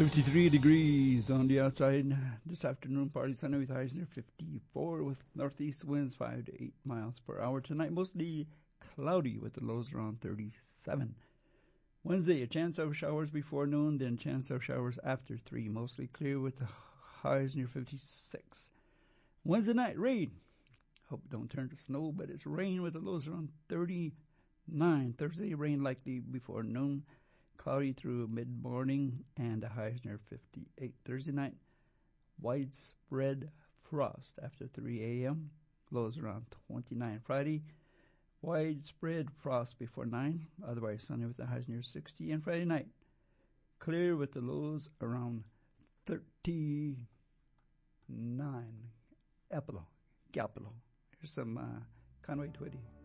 53 degrees on the outside this afternoon. Partly sunny with highs near 54 with northeast winds 5 to 8 miles per hour. Tonight mostly cloudy with the lows around 37. Wednesday, a chance of showers before noon, then chance of showers after 3. Mostly clear with the highs near 56. Wednesday night, rain. Hope it don't turn to snow, but it's rain with the lows around 39. Thursday, rain likely before noon. Cloudy through mid-morning and the highs near 58. Thursday night, widespread frost after 3 a.m. Lows around 29. Friday, widespread frost before 9. Otherwise sunny with the highs near 60. And Friday night, clear with the lows around 39. Capelo. Here's some Conway Twitty.